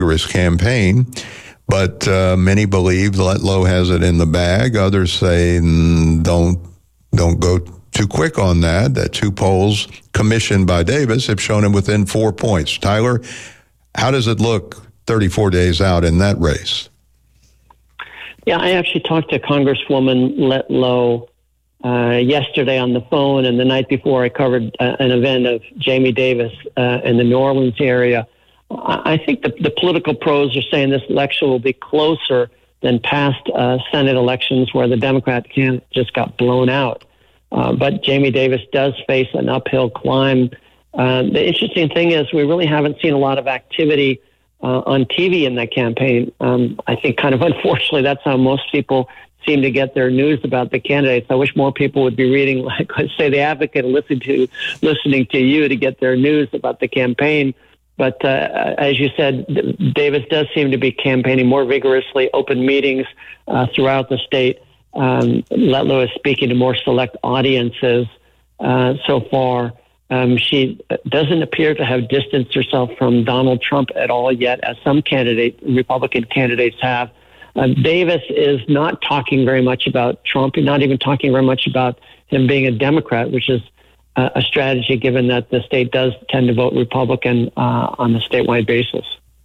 vigorous campaign. But many believe Letlow has it in the bag. Others say don't go too quick on that. That 2 polls commissioned by Davis have shown him within 4 points. Tyler, how does it look 34 days out in that race? Yeah, I actually talked to Congresswoman Letlow yesterday on the phone, and the night before I covered an event of Jamie Davis in the New Orleans area. I think the political pros are saying this election will be closer than past Senate elections where the Democrat candidate just got blown out. But Jamie Davis does face an uphill climb. The interesting thing is we really haven't seen a lot of activity on TV in that campaign. I think kind of unfortunately that's how most people seem to get their news about the candidates. I wish more people would be reading, like, say, The Advocate and listening to you to get their news about the campaign. But as you said, Davis does seem to be campaigning more vigorously, open meetings throughout the state. Letlow is speaking to more select audiences so far. She doesn't appear to have distanced herself from Donald Trump at all yet, as some Republican candidates have. Davis is not talking very much about Trump, and not even talking very much about him being a Democrat, which is a strategy given that the state does tend to vote Republican on a statewide basis.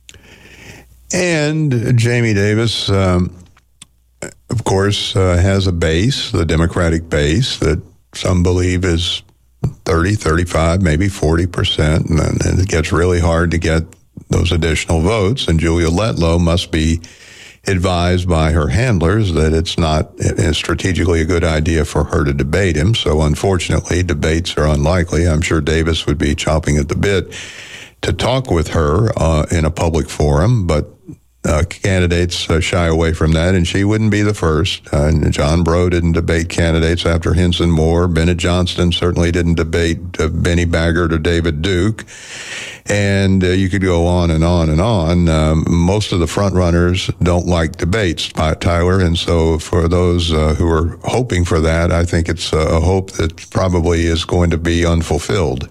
And Jamie Davis, of course, has a base, the Democratic base, that some believe is 30, 35, maybe 40%. And then it gets really hard to get those additional votes. And Julia Letlow must be advised by her handlers that it's not strategically a good idea for her to debate him. So unfortunately, debates are unlikely. I'm sure Davis would be chomping at the bit to talk with her in a public forum, but candidates shy away from that, and she wouldn't be the first. John Breaux didn't debate candidates after Henson Moore. Bennett Johnston certainly didn't debate Benny Baggert or David Duke. And you could go on and on and on. Most of the front runners don't like debates, Tyler, and so for those who are hoping for that, I think it's a hope that probably is going to be unfulfilled.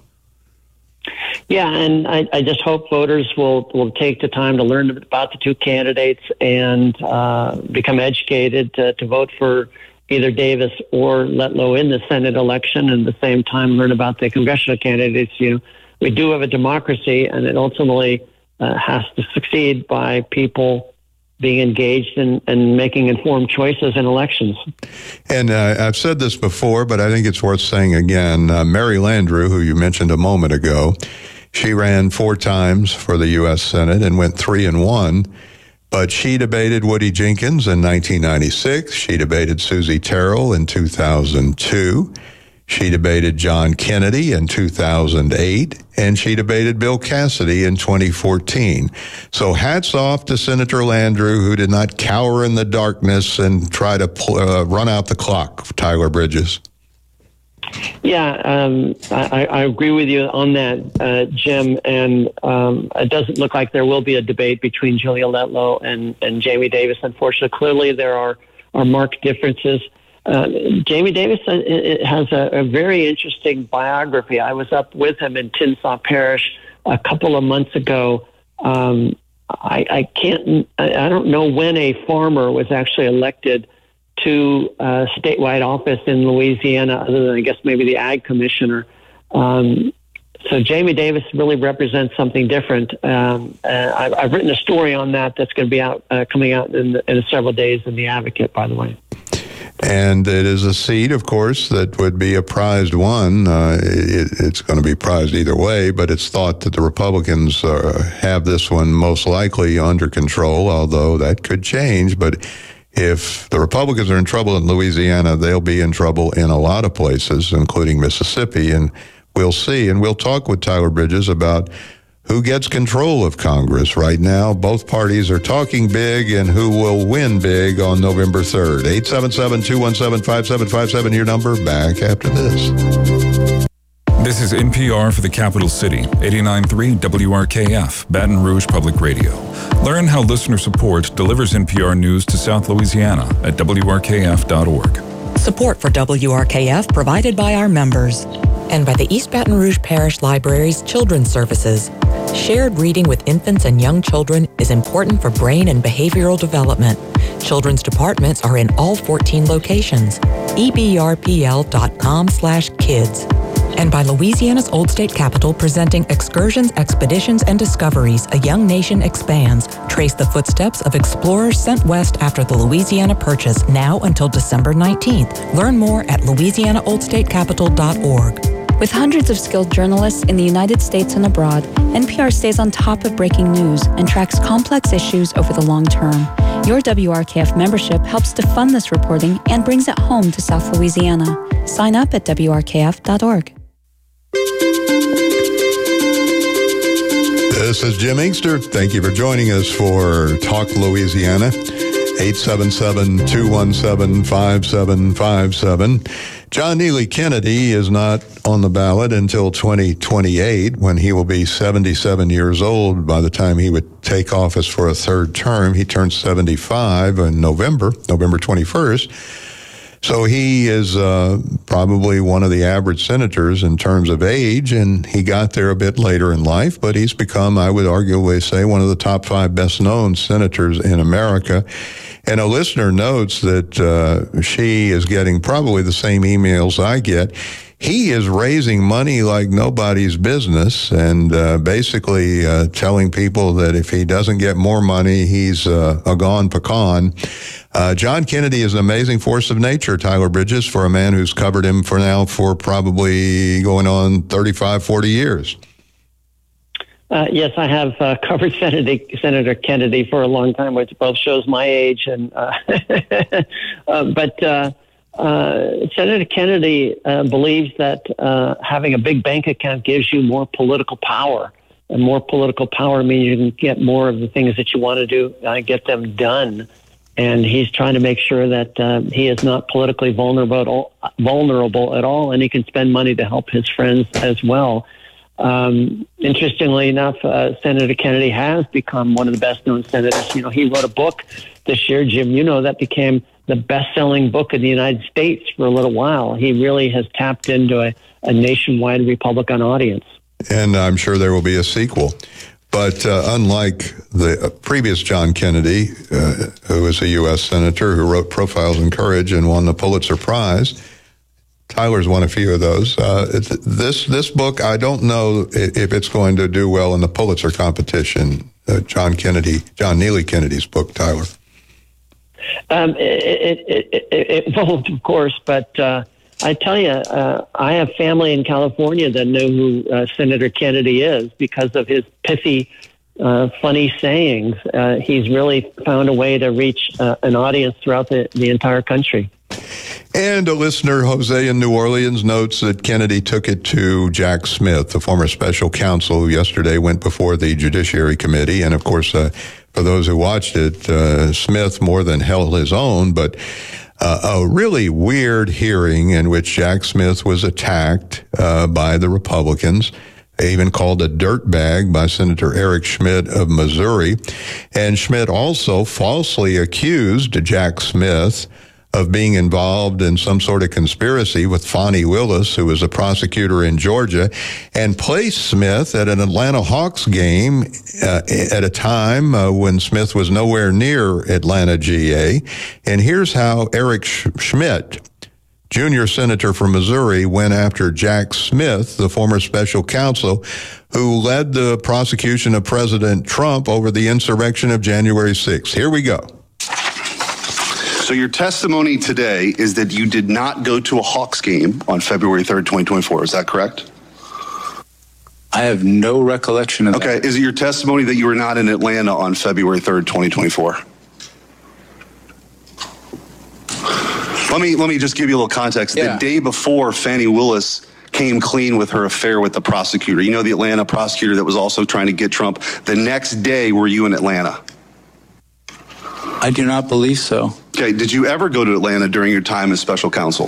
Yeah, and I just hope voters will take the time to learn about the two candidates and become educated to vote for either Davis or Letlow in the Senate election, and at the same time learn about the congressional candidates. We do have a democracy, and it ultimately has to succeed by people being engaged and making informed choices in elections. And I've said this before, but I think it's worth saying again. Mary Landrieu, who you mentioned a moment ago, she ran 4 times for the U.S. Senate and went 3-1. But she debated Woody Jenkins in 1996. She debated Susie Terrell in 2002. She debated John Kennedy in 2008, and she debated Bill Cassidy in 2014. So hats off to Senator Landrieu, who did not cower in the darkness and try to run out the clock, Tyler Bridges. Yeah, I agree with you on that, Jim, and it doesn't look like there will be a debate between Julia Letlow and Jamie Davis. Unfortunately, clearly there are marked differences. Jamie Davis has a very interesting biography. I was up with him in Tinsaw Parish a couple of months ago. I don't know when a farmer was actually elected to a statewide office in Louisiana, other than I guess maybe the ag commissioner. So Jamie Davis really represents something different. I've written a story on that that's going to be coming out in several days in The Advocate, by the way. And it is a seat, of course, that would be a prized one. It's going to be prized either way, but it's thought that the Republicans have this one most likely under control, although that could change. But if the Republicans are in trouble in Louisiana, they'll be in trouble in a lot of places, including Mississippi, and we'll see. And we'll talk with Tyler Bridges about who gets control of Congress right now. Both parties are talking big, and who will win big on November 3rd. 877-217-5757, your number. Back after this. This is NPR for the capital city, 89.3 WRKF, Baton Rouge Public Radio. Learn how listener support delivers NPR news to South Louisiana at WRKF.org. Support for WRKF provided by our members and by the East Baton Rouge Parish Library's Children's Services. Shared reading with infants and young children is important for brain and behavioral development. Children's departments are in all 14 locations. ebrpl.com/kids. And by Louisiana's Old State Capitol, presenting Excursions, Expeditions, and Discoveries, A Young Nation Expands. Trace the footsteps of explorers sent west after the Louisiana Purchase, now until December 19th. Learn more at louisianaoldstatecapital.org. With hundreds of skilled journalists in the United States and abroad, NPR stays on top of breaking news and tracks complex issues over the long term. Your WRKF membership helps to fund this reporting and brings it home to South Louisiana. Sign up at WRKF.org. This is Jim Inkster. Thank you for joining us for Talk Louisiana, 877-217-5757. John Neely Kennedy is not on the ballot until 2028, when he will be 77 years old by the time he would take office for a third term. He turns 75 in November 21st. So he is probably one of the average senators in terms of age, and he got there a bit later in life, but he's become, I would arguably say, one of the top 5 best-known senators in America. And a listener notes that she is getting probably the same emails I get. He is raising money like nobody's business and basically telling people that if he doesn't get more money, he's a gone pecan. John Kennedy is an amazing force of nature, Tyler Bridges, for a man who's covered him for probably going on 35, 40 years. Yes, I have covered Senator Kennedy for a long time, which both shows my age. And but Senator Kennedy believes that having a big bank account gives you more political power. And more political power means you can get more of the things that you want to do, get them done. And he's trying to make sure that he is not politically vulnerable at all, and he can spend money to help his friends as well. Interestingly enough, Senator Kennedy has become one of the best-known senators. You know, he wrote a book this year, Jim, you know, that became the best-selling book in the United States for a little while. He really has tapped into a nationwide Republican audience. And I'm sure there will be a sequel. But unlike the previous John Kennedy, who was a U.S. senator who wrote Profiles in Courage and won the Pulitzer Prize, Tyler's won a few of those. This book, I don't know if it's going to do well in the Pulitzer competition. John Neely Kennedy's book, Tyler. It won't, of course, but I tell you, I have family in California that know who Senator Kennedy is because of his pithy, funny sayings. He's really found a way to reach an audience throughout the entire country. And a listener, Jose in New Orleans, notes that Kennedy took it to Jack Smith, the former special counsel who yesterday went before the Judiciary Committee. And, of course, for those who watched it, Smith more than held his own, but a really weird hearing in which Jack Smith was attacked by the Republicans, even called a dirtbag by Senator Eric Schmitt of Missouri. And Schmitt also falsely accused Jack Smith of being involved in some sort of conspiracy with Fani Willis, who was a prosecutor in Georgia, and placed Smith at an Atlanta Hawks game at a time when Smith was nowhere near Atlanta, GA. And here's how Eric Schmitt, junior senator from Missouri, went after Jack Smith, the former special counsel, who led the prosecution of President Trump over the insurrection of January 6th. Here we go. So your testimony today is that you did not go to a Hawks game on February 3rd, 2024. Is that correct? I have no recollection of that. Okay. Is it your testimony that you were not in Atlanta on February 3rd, 2024? Let me just give you a little context. Yeah. The day before, Fani Willis came clean with her affair with the prosecutor. You know, the Atlanta prosecutor that was also trying to get Trump. The next day, were you in Atlanta? I do not believe so. Okay, did you ever go to Atlanta during your time as special counsel?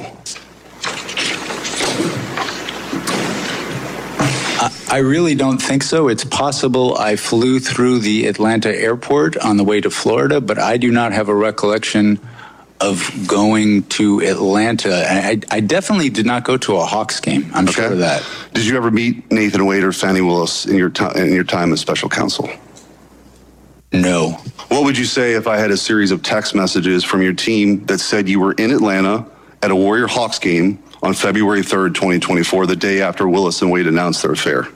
I really don't think so. It's possible I flew through the Atlanta airport on the way to Florida, but I do not have a recollection of going to Atlanta. I definitely did not go to a Hawks game. I'm sure of that. Did you ever meet Nathan Wade or Fani Willis in your time as special counsel? No. What would you say if I had a series of text messages from your team that said you were in Atlanta at a Warrior Hawks game on February 3rd, 2024, the day after Willis and Wade announced their affair?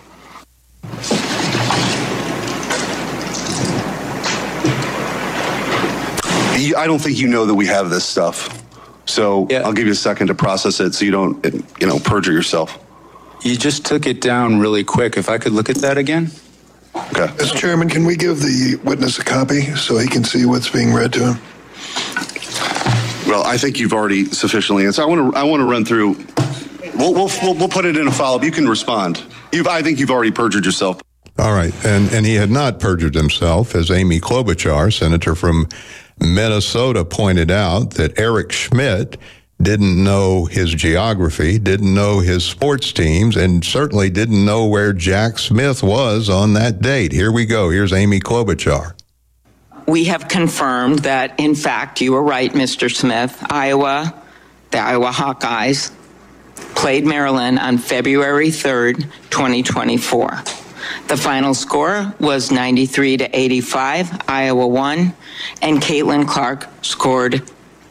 I don't think you know that we have this stuff. So I'll give you a second to process it so you don't, perjure yourself. You just took it down really quick. If I could look at that again. Okay. Mr. Chairman, can we give the witness a copy so he can see what's being read to him? Well, I think you've already sufficiently answered. I want to run through. We'll put it in a follow-up. You can respond. I think you've already perjured yourself. All right, and he had not perjured himself, as Amy Klobuchar, senator from Minnesota, pointed out that Eric Schmidt didn't know his geography, didn't know his sports teams, and certainly didn't know where Jack Smith was on that date. Here we go. Here's Amy Klobuchar. We have confirmed that, in fact, you were right, Mr. Smith. The Iowa Hawkeyes played Maryland on February 3rd, 2024. The final score was 93-85. Iowa won, and Caitlin Clark scored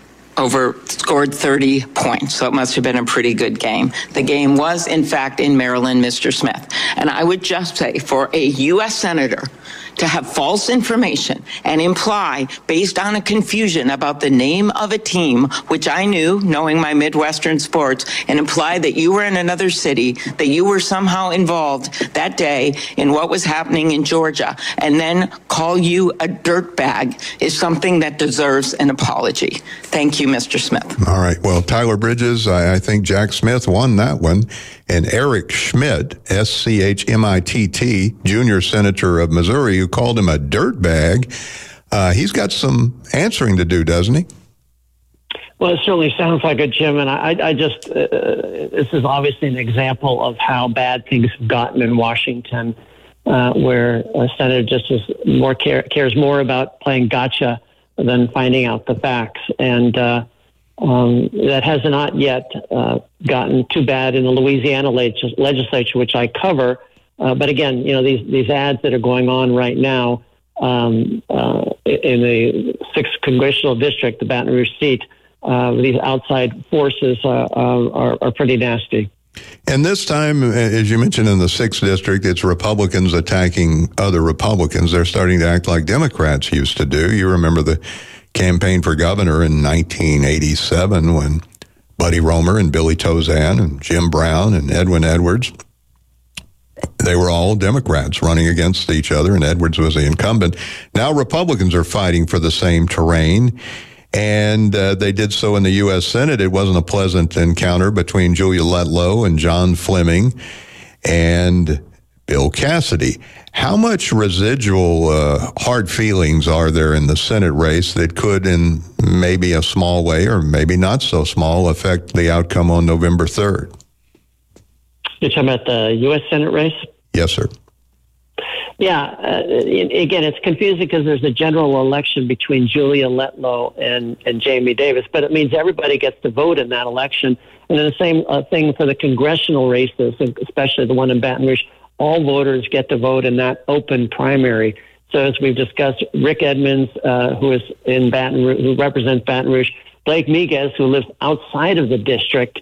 30 points, so it must have been a pretty good game. The game was, in fact, in Maryland, Mr. Smith. And I would just say, for a U.S. senator to have false information and imply, based on a confusion about the name of a team, which I knew, knowing my Midwestern sports, and imply that you were in another city, that you were somehow involved that day in what was happening in Georgia, and then call you a dirtbag is something that deserves an apology. Thank you, Mr. Smith. All right. Well, Tyler Bridges, I think Jack Smith won that one. And Eric Schmidt, S-C-H-M-I-T-T, junior senator of Missouri, who called him a dirtbag, he's got some answering to do, doesn't he? Well, it certainly sounds like it, Jim. And I just, this is obviously an example of how bad things have gotten in Washington, where a senator just is cares more about playing gotcha than finding out the facts. And that has not yet gotten too bad in the Louisiana legislature, which I cover. But again, these ads that are going on right now in the 6th congressional district, the Baton Rouge seat, these outside forces are pretty nasty. And this time, as you mentioned, in the 6th district, it's Republicans attacking other Republicans. They're starting to act like Democrats used to do. You remember the campaign for governor in 1987 when Buddy Roemer and Billy Tozan and Jim Brown and Edwin Edwards, they were all Democrats running against each other, and Edwards was the incumbent. Now Republicans are fighting for the same terrain, and they did so in the U.S. Senate. It wasn't a pleasant encounter between Julia Letlow and John Fleming and Bill Cassidy. How much residual hard feelings are there in the Senate race that could, in maybe a small way or maybe not so small, affect the outcome on November 3rd? You're talking about the U.S. Senate race? Yes, sir. Yeah. Again, it's confusing because there's a general election between Julia Letlow and Jamie Davis, but it means everybody gets to vote in that election. And then the same thing for the congressional races, especially the one in Baton Rouge. All voters get to vote in that open primary. So as we've discussed, Rick Edmonds, who is in Baton Rouge, who represents Baton Rouge, Blake Miguez, who lives outside of the district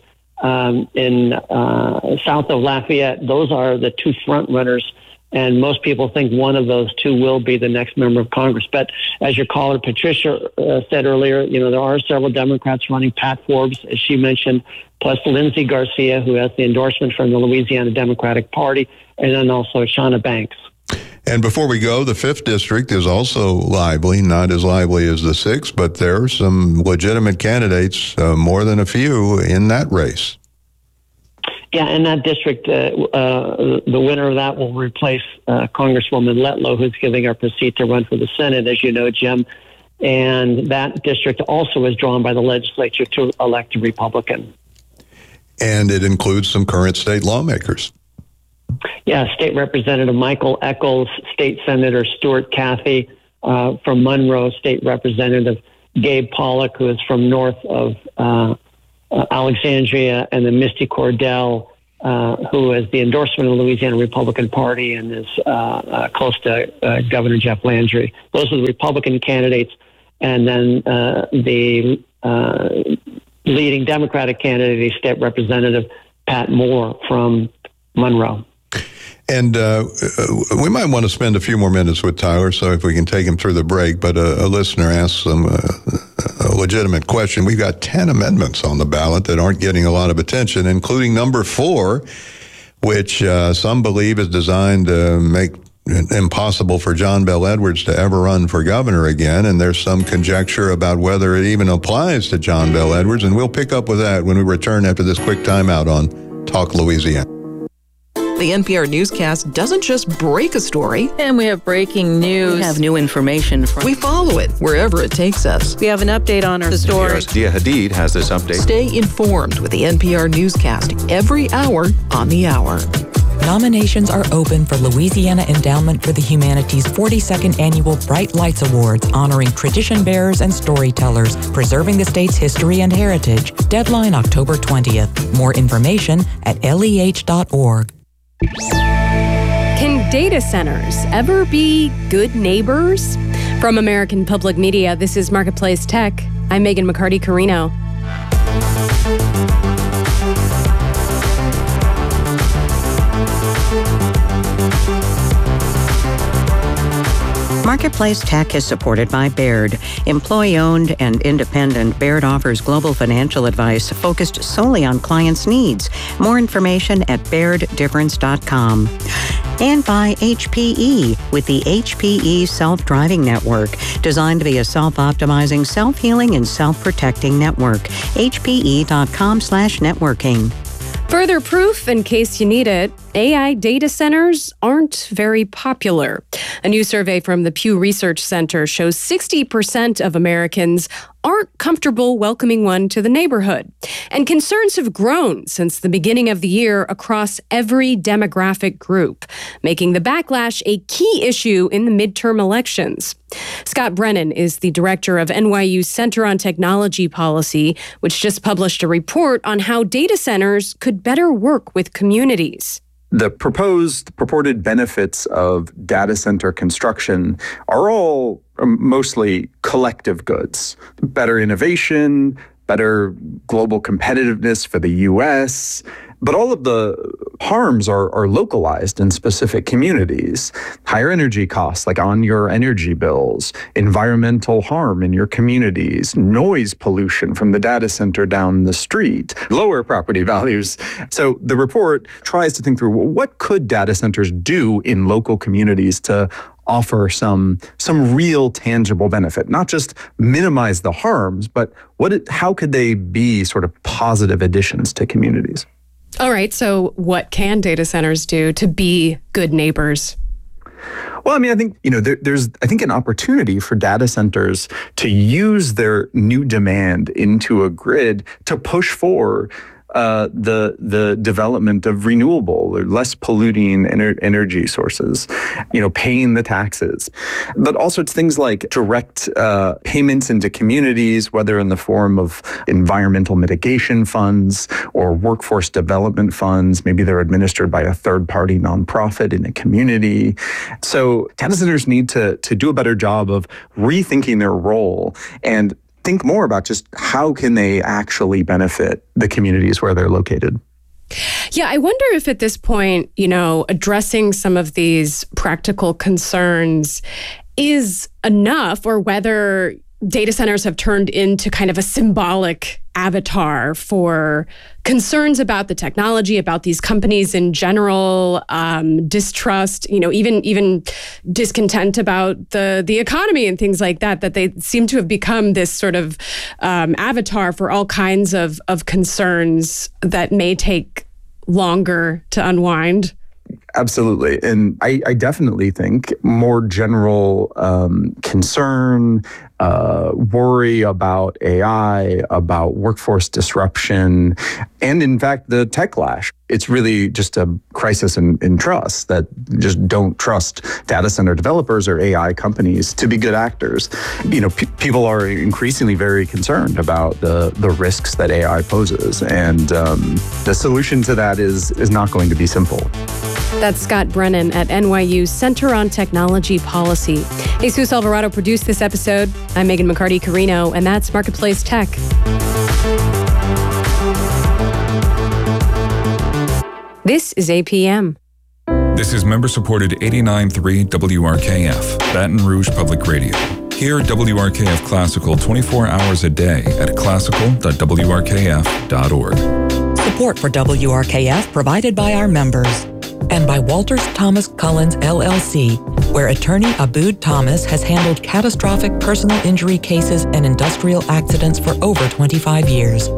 in south of Lafayette. Those are the two front runners, and most people think one of those two will be the next member of Congress. But as your caller Patricia said earlier, there are several Democrats running. Pat Forbes, as she mentioned, plus Lindsey Garcia, who has the endorsement from the Louisiana Democratic Party, and then also Shauna Banks. And before we go, the 5th district is also lively, not as lively as the 6th, but there are some legitimate candidates, more than a few, in that race. Yeah, in that district, the winner of that will replace Congresswoman Letlow, who's giving up her seat to run for the Senate, as you know, Jim. And that district also is drawn by the legislature to elect a Republican. And it includes some current state lawmakers. Yeah, State Representative Michael Echols, State Senator Stuart Cathey from Monroe, State Representative Gabe Pollock, who is from north of Alexandria, and then Misty Cordell, who has the endorsement of the Louisiana Republican Party and is close to Governor Jeff Landry. Those are the Republican candidates. And then the leading Democratic candidate, State Representative Pat Moore from Monroe. And we might want to spend a few more minutes with Tyler, so if we can take him through the break. But a listener asked a legitimate question. We've got 10 amendments on the ballot that aren't getting a lot of attention, including number 4, which some believe is designed to make it impossible for John Bel Edwards to ever run for governor again. And there's some conjecture about whether it even applies to John Bel Edwards. And we'll pick up with that when we return after this quick timeout on Talk Louisiana. The NPR newscast doesn't just break a story. And we have breaking news. We have new information. We follow it wherever it takes us. We have an update on our story. NPR's Dia Hadid has this update. Stay informed with the NPR newscast every hour on the hour. Nominations are open for Louisiana Endowment for the Humanities' 42nd Annual Bright Lights Awards, honoring tradition bearers and storytellers, preserving the state's history and heritage. Deadline October 20th. More information at leh.org. Can data centers ever be good neighbors? From American Public Media, this is Marketplace Tech. I'm Megan McCarty-Carino. Marketplace Tech is supported by Baird. Employee-owned and independent, Baird offers global financial advice focused solely on clients' needs. More information at bairdifference.com. And by HPE with the HPE Self-Driving Network, designed to be a self-optimizing, self-healing, and self-protecting network. HPE.com/networking. Further proof, in case you need it, AI data centers aren't very popular. A new survey from the Pew Research Center shows 60% of Americans aren't comfortable welcoming one to the neighborhood. And concerns have grown since the beginning of the year across every demographic group, making the backlash a key issue in the midterm elections. Scott Brennan is the director of NYU's Center on Technology Policy, which just published a report on how data centers could better work with communities. The purported benefits of data center construction are all mostly collective goods. Better innovation, better global competitiveness for the U.S., but all of the harms are localized in specific communities. Higher energy costs, like on your energy bills, environmental harm in your communities, noise pollution from the data center down the street, lower property values. So the report tries to think through, well, what could data centers do in local communities to offer some real tangible benefit, not just minimize the harms, but how could they be sort of positive additions to communities? All right, so what can data centers do to be good neighbors? Well, I mean, I think, there's an opportunity for data centers to use their new demand into a grid to push for the development of renewable or less polluting energy sources, paying the taxes. But also it's things like direct payments into communities, whether in the form of environmental mitigation funds or workforce development funds. Maybe they're administered by a third-party nonprofit in a community. So data centers need to do a better job of rethinking their role and think more about just how can they actually benefit the communities where they're located. Yeah, I wonder if at this point, addressing some of these practical concerns is enough, or whether data centers have turned into kind of a symbolic avatar for concerns about the technology, about these companies in general, distrust, even discontent about the economy and things like that they seem to have become this sort of avatar for all kinds of concerns that may take longer to unwind. Absolutely. And I definitely think more general concern, worry about AI, about workforce disruption, and in fact, the techlash. It's really just a crisis in trust, that just don't trust data center developers or AI companies to be good actors. People are increasingly very concerned about the risks that AI poses, and the solution to that is not going to be simple. That's Scott Brennan at NYU's Center on Technology Policy. Jesus Alvarado produced this episode. I'm Megan McCarty-Carino, and that's Marketplace Tech. This is APM. This is member-supported 89.3 WRKF, Baton Rouge Public Radio. Hear WRKF Classical 24 hours a day at classical.wrkf.org. Support for WRKF provided by our members and by Walters Thomas Cullins LLC, where attorney Abood Thomas has handled catastrophic personal injury cases and industrial accidents for over 25 years.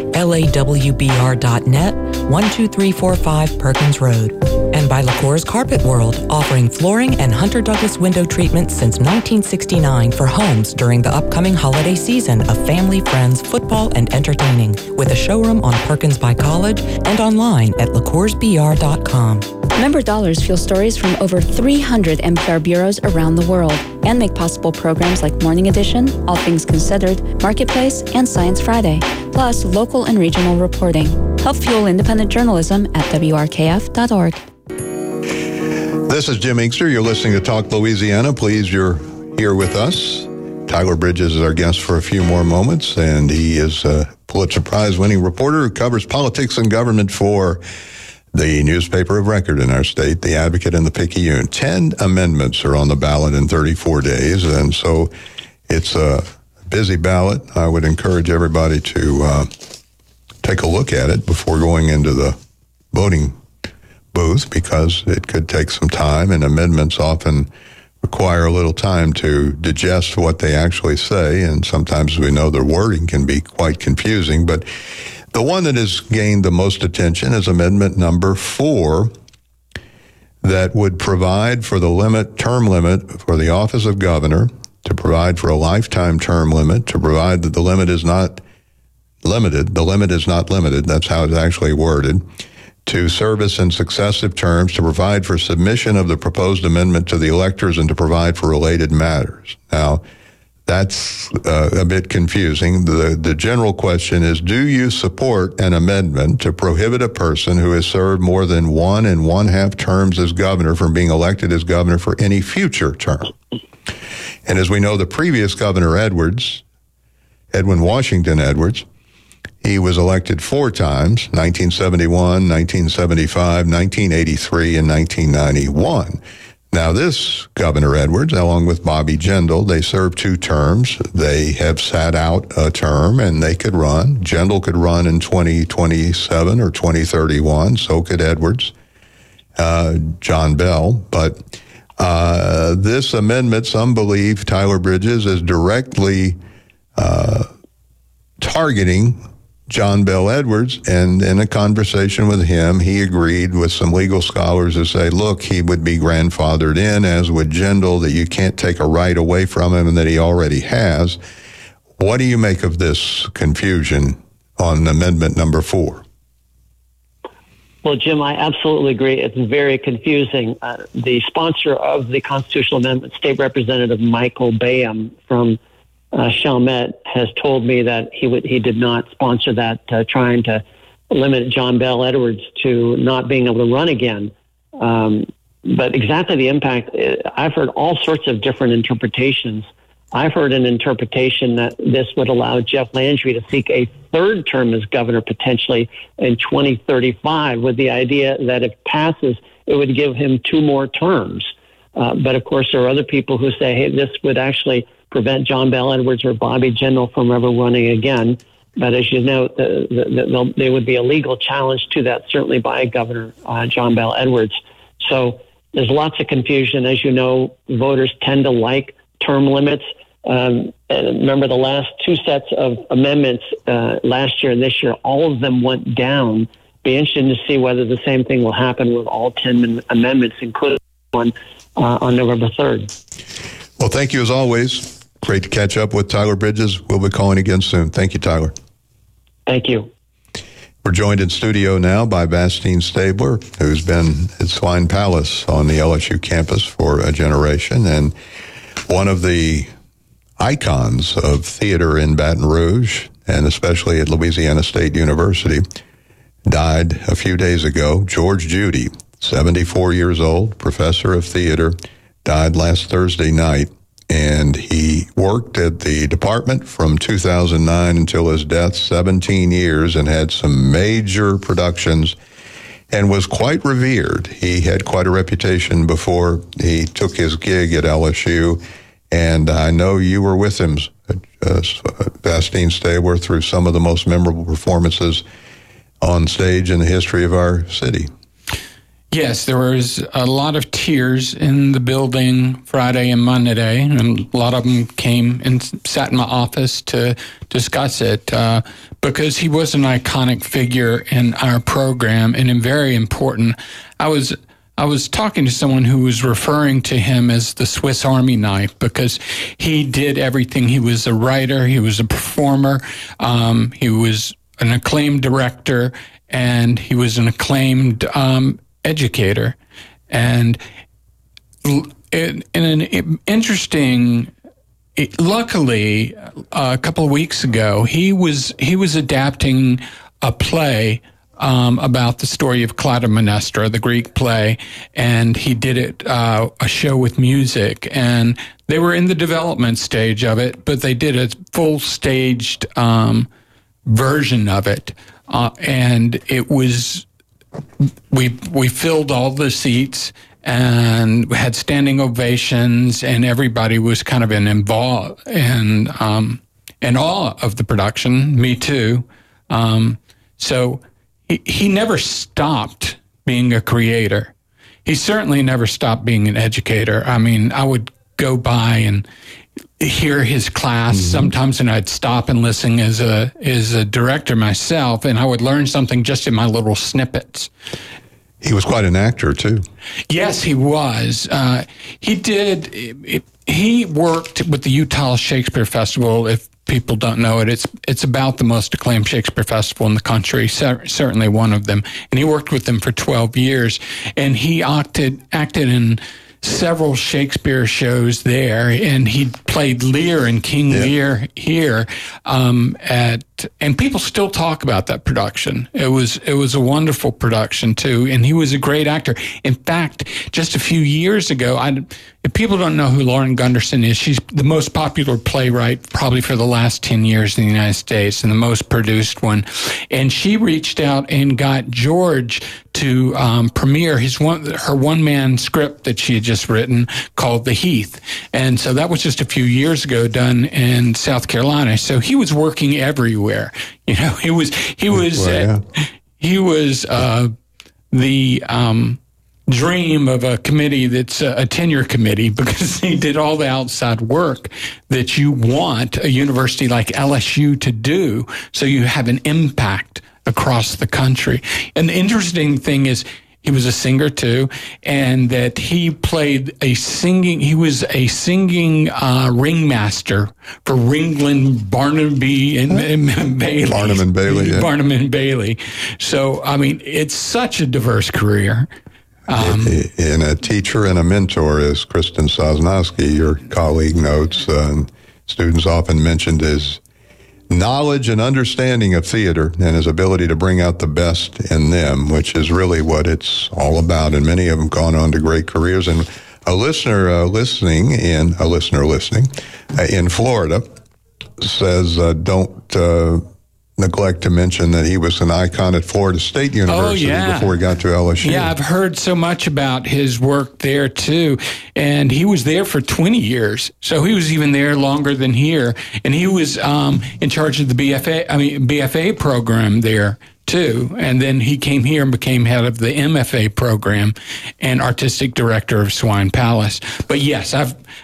LAWBR.net, 12345 Perkins Road. And by LaCour's Carpet World, offering flooring and Hunter Douglas window treatment since 1969 for homes during the upcoming holiday season of family, friends, football, and entertaining, with a showroom on Perkins by College and online at LaCoursBR.com. Member dollars fuel stories from over 300 NPR bureaus around the world and make possible programs like Morning Edition, All Things Considered, Marketplace, and Science Friday, plus local and regional reporting. Help fuel independent journalism at WRKF.org. This is Jim Inkster. You're listening to Talk Louisiana. Please, you're here with us. Tyler Bridges is our guest for a few more moments, and he is a Pulitzer Prize-winning reporter who covers politics and government for the newspaper of record in our state, The Advocate and the Picayune. 10 amendments are on the ballot in 34 days, and so it's a busy ballot. I would encourage everybody to take a look at it before going into the voting booth, because it could take some time, and amendments often require a little time to digest what they actually say, and sometimes we know their wording can be quite confusing, but the one that has gained the most attention is Amendment number 4, that would provide for the term limit for the office of governor, to provide for a lifetime term limit, to provide that the limit is not limited. The limit is not limited. That's how it's actually worded. To service in successive terms, to provide for submission of the proposed amendment to the electors, and to provide for related matters. Now, that's a bit confusing. The general question is, do you support an amendment to prohibit a person who has served more than 1 1/2 terms as governor from being elected as governor for any future term? And as we know, the previous Governor Edwin Washington Edwards, he was elected 4 times, 1971, 1975, 1983, and 1991. Now, this Governor Edwards, along with Bobby Jindal, they served 2 terms. They have sat out a term, and they could run. Jindal could run in 2027 or 2031. So could Edwards, John Bell. But this amendment, some believe, Tyler Bridges, is directly targeting John Bell Edwards, and in a conversation with him, he agreed with some legal scholars to say, look, he would be grandfathered in, as would Jindal, that you can't take a right away from him and that he already has. What do you make of this confusion on Amendment number 4? Well, Jim, I absolutely agree. It's very confusing. The sponsor of the constitutional amendment, State Representative Michael Bayham from Chalmette, has told me that he did not sponsor that, trying to limit John Bell Edwards to not being able to run again. But exactly the impact, I've heard all sorts of different interpretations. I've heard an interpretation that this would allow Jeff Landry to seek a 3rd term as governor potentially in 2035, with the idea that if passes, it would give him 2 more terms. But of course, there are other people who say, hey, this would actually prevent John Bell Edwards or Bobby Jindal from ever running again. But as you know, there would be a legal challenge to that, certainly by Governor John Bell Edwards. So there's lots of confusion. As you know, voters tend to like term limits. And remember, the last 2 sets of amendments last year and this year, all of them went down be interested to see whether the same thing will happen with all 10 amendments, including one on November 3rd. Well, thank you as always. Great to catch up with Tyler Bridges. We'll be calling again soon. Thank you, Tyler. Thank you. We're joined in studio now by Vastine Stabler, who's been at Swine Palace on the LSU campus for a generation and one of the icons of theater in Baton Rouge, and especially at Louisiana State University. Died a few days ago. George Judy, 74 years old, professor of theater, died last Thursday night. And he worked at the department from 2009 until his death, 17 years, and had some major productions and was quite revered. He had quite a reputation before he took his gig at LSU. And I know you were with him, Vastine Stabler, through some of the most memorable performances on stage in the history of our city. Yes, there was a lot of tears in the building Friday and Monday, and a lot of them came and sat in my office to discuss it because he was an iconic figure in our program and very important. I was talking to someone who was referring to him as the Swiss Army knife because he did everything. He was a writer, he was a performer, he was an acclaimed director, and he was an acclaimed educator. And in an interesting, luckily, a couple of weeks ago, he was adapting a play about the story of Clytemnestra, the Greek play, and he did it a show with music, and they were in the development stage of it, but they did a full staged version of it, and it was. We filled all the seats and we had standing ovations, and everybody was kind of in awe of the production. Me too. So he never stopped being a creator. He certainly never stopped being an educator. I mean, I would go by and hear his class sometimes, and I'd stop and listen as a director myself, and I would learn something just in my little snippets. He was quite an actor too. Yes, he was. He worked with the Utah Shakespeare Festival. If people don't know it, it's about the most acclaimed Shakespeare festival in the country, certainly one of them. And he worked with them for 12 years, and he acted in several Shakespeare shows there, and he played Lear in King Lear here. And people still talk about that production. It was a wonderful production too, and he was a great actor. In fact, just a few years ago, if people don't know who Lauren Gunderson is, she's the most popular playwright probably for the last 10 years in the United States, and the most produced one. And she reached out and got George to premiere her one-man script that she had just written called The Heath. And so that was just a few years ago, done in South Carolina. So he was working everywhere. You know, he was the dream of a committee that's a tenure committee, because he did all the outside work that you want a university like LSU to do, so you have an impact across the country. And the interesting thing is, he was a singer too, and that he was a singing ringmaster for Ringling, Barnaby, and Bailey. Barnum and Bailey, yeah. Barnum and Bailey. So, I mean, it's such a diverse career. And a teacher and a mentor, as Kristen Sosnowski, your colleague, notes, students often mentioned his knowledge and understanding of theater and his ability to bring out the best in them, which is really what it's all about. And many of them gone on to great careers. And a listener listening in Florida says, don't neglect to mention that he was an icon at Florida State University before he got to LSU. Yeah, I've heard so much about his work there too. And he was there for 20 years. So he was even there longer than here. And he was in charge of the BFA program there too. And then he came here and became head of the MFA program and artistic director of Swine Palace. But yes,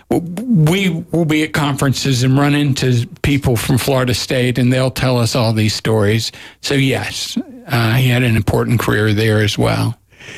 we will be at conferences and run into people from Florida State, and they'll tell us all these stories. So yes, he had an important career there as well.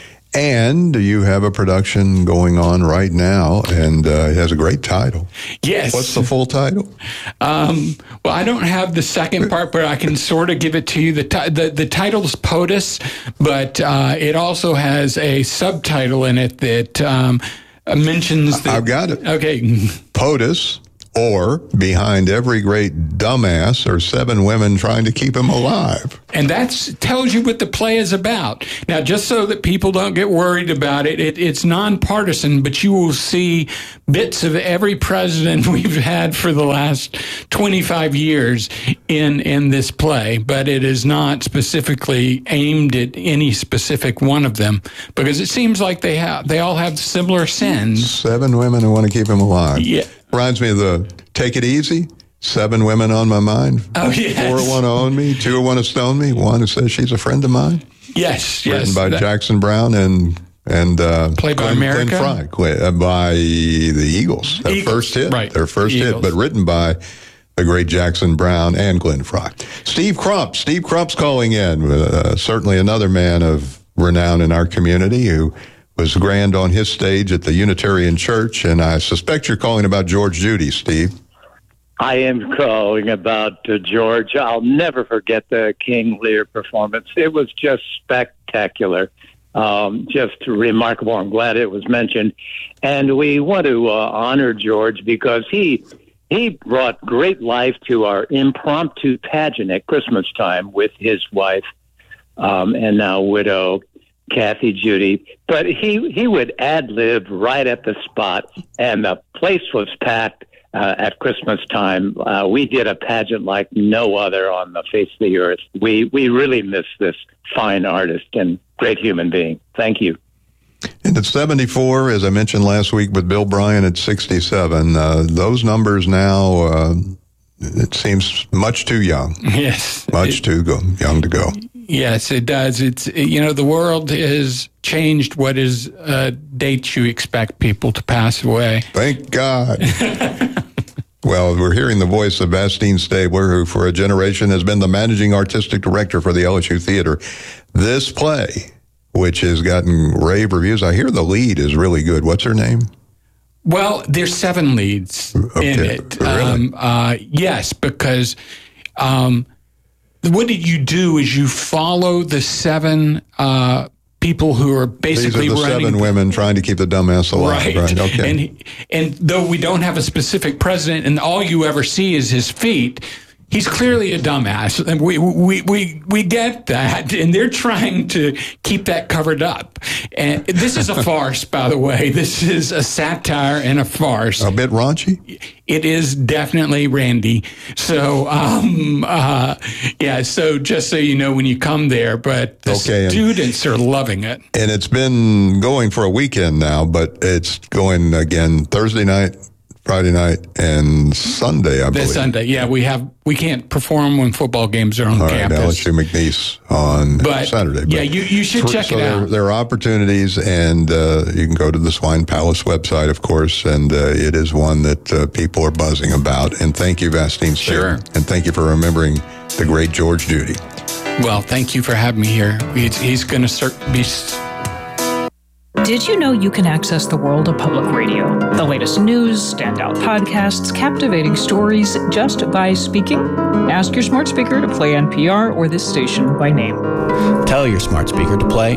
And you have a production going on right now, and it has a great title. Yes. What's the full title? Well, I don't have the second part, but I can sort of give it to you. The title is POTUS, but it also has a subtitle in it that mentions... I've got it. Okay. POTUS, or behind every great dumbass are 7 women trying to keep him alive. And that tells you what the play is about. Now, just so that people don't get worried about it, it's nonpartisan, but you will see bits of every president we've had for the last 25 years in this play, but it is not specifically aimed at any specific one of them, because it seems like they all have similar sins. 7 women who want to keep him alive. Yeah. Reminds me of the Take It Easy. 7 women on my mind. Oh, yes. 4 who want to own me, 2 who want to stone me, 1 who says she's a friend of mine. Yes, Written by Jackson Brown and played by America? Glenn Fry, by the Eagles. Their first hit. Right. Their first hit, but written by the great Jackson Brown and Glenn Fry. Steve Crump. Steve Crump's calling in. Certainly another man of renown in our community who was grand on his stage at the Unitarian Church, and I suspect you're calling about George Judy, Steve. I am calling about George. I'll never forget the King Lear performance. It was just spectacular, just remarkable. I'm glad it was mentioned. And we want to honor George because he brought great life to our impromptu pageant at Christmas time with his wife and now widow, Kathy Judy. But he would ad-lib right at the spot, and the place was packed. At Christmas time, we did a pageant like no other on the face of the earth. We really miss this fine artist and great human being. Thank you. And at 74, as I mentioned last week with Bill Bryan at 67, those numbers now, it seems much too young. Yes. Much too young to go. Yes, it does. It's, the world has changed what is dates you expect people to pass away. Thank God. Well, we're hearing the voice of Vastine Stabler, who for a generation has been the managing artistic director for the LSU Theater. This play, which has gotten rave reviews, I hear the lead is really good. What's her name? Well, there's 7 leads in it. Really? Yes, because what did you do is you follow the 7 people who are basically These are the running 7 women trying to keep the dumbass alive. Right. Okay. And though we don't have a specific president, and all you ever see is his feet, he's clearly a dumbass, and we get that, and they're trying to keep that covered up. And this is a farce, by the way. This is a satire and a farce. A bit raunchy? It is definitely Randy. So, so just so you know when you come there, but the students are loving it. And it's been going for a weekend now, but it's going again Thursday night, Friday night, and Sunday, I believe. This Sunday, yeah. We can't perform when football games are on campus. All right, LSU McNeese on Saturday. Yeah, you should check it out. There are opportunities, and you can go to the Swine Palace website, of course, and it is one that people are buzzing about. And thank you, Vastine Stabler. Sure. And thank you for remembering the great George Judy. Well, thank you for having me here. He's going to be... Did you know you can access the world of public radio? The latest news, standout podcasts, captivating stories just by speaking? Ask your smart speaker to play NPR or this station by name. Tell your smart speaker to play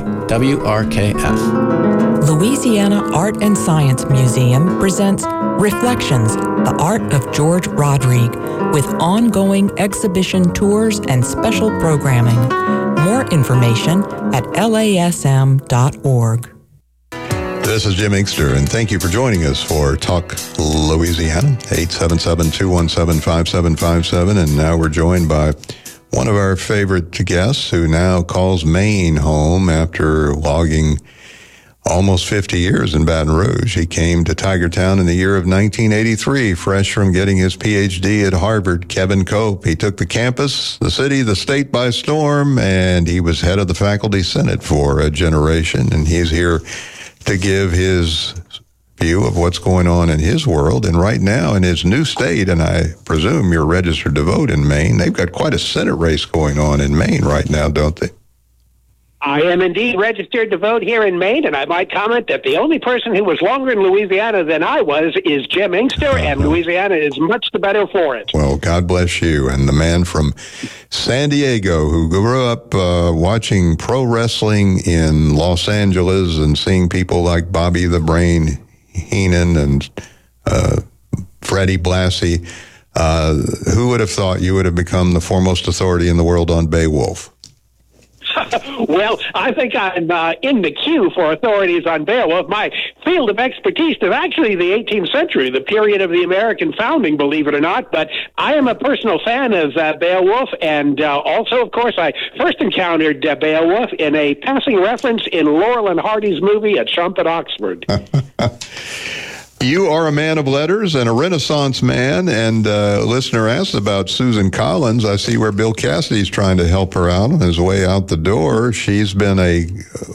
WRKF. Louisiana Art and Science Museum presents Reflections, the Art of George Rodrigue, with ongoing exhibition tours and special programming. More information at lasm.org. This is Jim Inkster, and thank you for joining us for Talk Louisiana, 877-217-5757. And now we're joined by one of our favorite guests who now calls Maine home after logging almost 50 years in Baton Rouge. He came to Tigertown in the year of 1983, fresh from getting his PhD at Harvard. Kevin Cope. He took the campus, the city, the state by storm, and he was head of the faculty senate for a generation. And he's here to give his view of what's going on in his world. And right now in his new state, and I presume you're registered to vote in Maine, they've got quite a Senate race going on in Maine right now, don't they? I am indeed registered to vote here in Maine, and I might comment that the only person who was longer in Louisiana than I was is Jim Inkster, and Louisiana is much the better for it. Well, God bless you. And the man from San Diego who grew up watching pro wrestling in Los Angeles and seeing people like Bobby the Brain Heenan and Freddie Blassie, who would have thought you would have become the foremost authority in the world on Beowulf? Well, I think I'm in the queue for authorities on Beowulf. My field of expertise is actually the 18th century, the period of the American founding, believe it or not. But I am a personal fan of Beowulf, and also, of course, I first encountered Beowulf in a passing reference in Laurel and Hardy's movie A Chump at Oxford. You are a man of letters and a Renaissance man, and a listener asked about Susan Collins. I see where Bill Cassidy's trying to help her out on his way out the door. She's been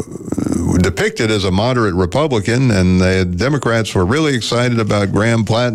depicted as a moderate Republican, and the Democrats were really excited about Graham Platt